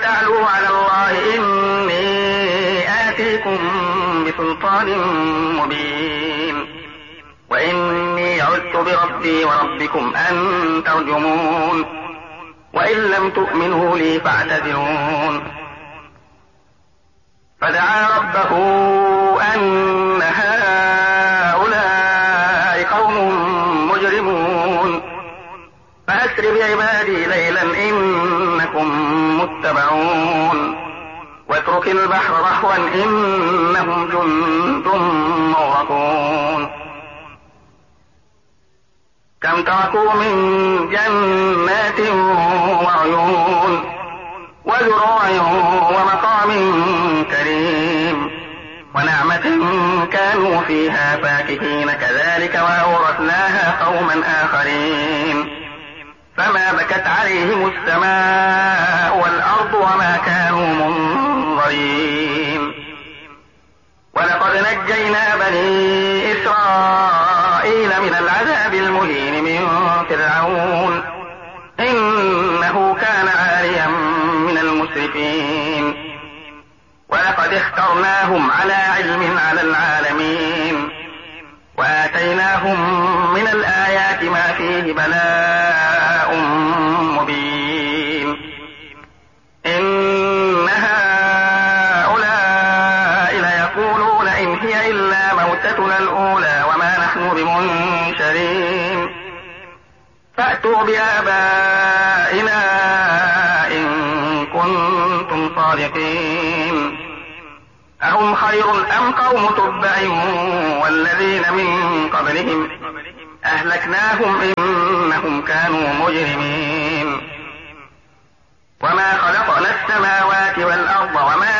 تعلوا على الله إني آتيكم بسلطان مبين وإني عذت بربي وربكم أن ترجمون وإن لم تؤمنوا لي فاعتذرون. فدعا ربه أن هؤلاء قوم مجرمون فأسر بعبادي ليلا إنكم متبعون واترك البحر رهوا إنهم جند مغرقون. كم تركوا من جنات وعيون وزروع ومقام كريم ونعمة كانوا فيها فاكهين كذلك وأورثناها قوما آخرين. فما بكت عليهم السماء والأرض وما كانوا منظرين. ولقد نجينا بني إسرائيل من العذاب المهين من فرعون إنه كان عاليا من المسرفين. ولقد اخترناهم على علم على العالمين وآتيناهم من الآيات ما فيه بلاء مبين. إن هؤلاء ليقولون إن هي إلا موتتنا الأولى وما نحن بمنشرين فأتوا بآبائنا إن كنتم صادقين. أهم خير أم قوم تبع والذين من قبلهم أهلكناهم إنهم كانوا مجرمين.